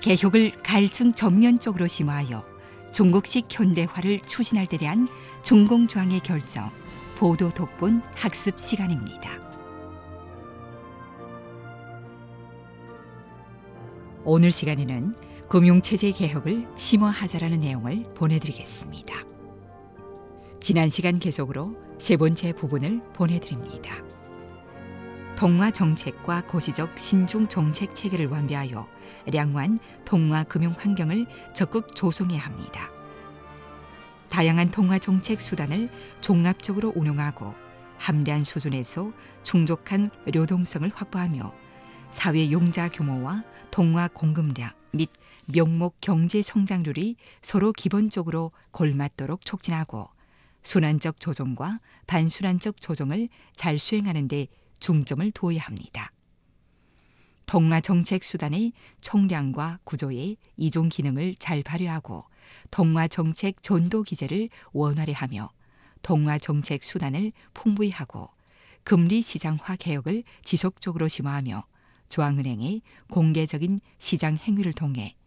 개혁을 갈증 전면적으로 심화하여 중국식 현대화를 추진할 데 대한 중공조항의 결정, 보도 독본 학습 시간입니다. 오늘 시간에는 금융체제 개혁을 심화하자라는 내용을 보내드리겠습니다. 지난 시간 계속으로 세 번째 부분을 보내드립니다. 통화 정책과 고시적 신중 정책 체계를 완비하여 량호한 통화 금융 환경을 적극 조성해야 합니다. 다양한 통화 정책 수단을 종합적으로 운용하고 합리한 수준에서 충족한流동성을 확보하며 사회 용자 규모와 통화 공급량 및 명목 경제 성장률이 서로 기본적으로 골맞도록 촉진하고 순환적 조정과 반순환적 조정을 잘 수행하는 데 중점을 두어야 합니다. 통화 정책 수단의 총량과 구조의 이종 기능을 잘 발휘하고 통화 정책 전도 기제를 원활히하며 통화 정책 수단을 풍부히 하고 금리 시장화 개혁을 지속적으로 심화하며 중앙은행의 공개적인 시장 행위를 통해